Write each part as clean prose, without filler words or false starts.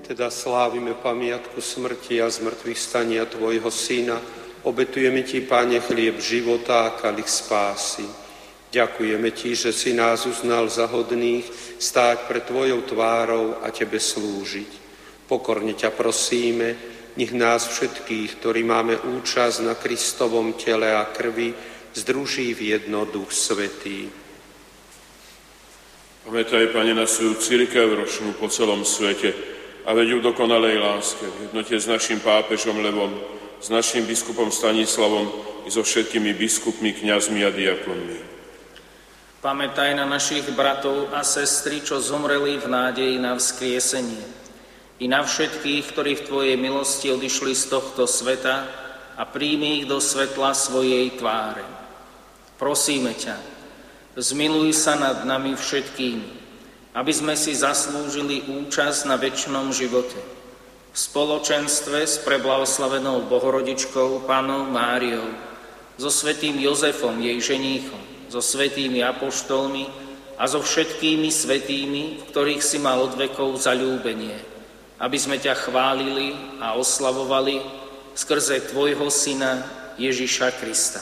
teda slávime pamiatku smrti a zmrtvých stania Tvojho Syna, obetujeme Ti, Pane, chlieb života a kalich spásy. Ďakujeme Ti, že si nás uznal za hodných stáť pred Tvojou tvárou a Tebe slúžiť. Pokorne ťa prosíme, nech nás všetkých, ktorí máme účasť na Kristovom tele a krvi, združí v jedno Duch Svätý. Pamätaj, Pane, na svoju cirkev ročnú po celom svete a veď ju dokonalej láske, v jednote s našim pápežom Levom, s našim biskupom Stanislavom i so všetkými biskupmi, kňazmi a diakonmi. Pamätaj na našich bratov a sestry, čo zomreli v nádeji na vzkriesenie. I na všetkých, ktorí v Tvojej milosti odišli z tohto sveta a príjmi ich do svetla svojej tváre. Prosíme ťa, zmiluj sa nad nami všetkými, aby sme si zaslúžili účasť na večnom živote. V spoločenstve s preblahoslavenou Bohorodičkou, Pannou Máriou, so svätým Jozefom, jej ženíchom, so svätými apoštolmi a so všetkými svätými, v ktorých si mal od vekov zaľúbenie, aby sme ťa chválili a oslavovali skrze Tvojho Syna Ježiša Krista.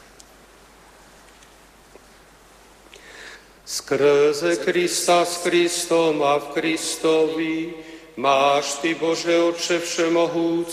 Skrze Krista s Kristom a v Kristovi máš Ty, Bože Otče všemohúci,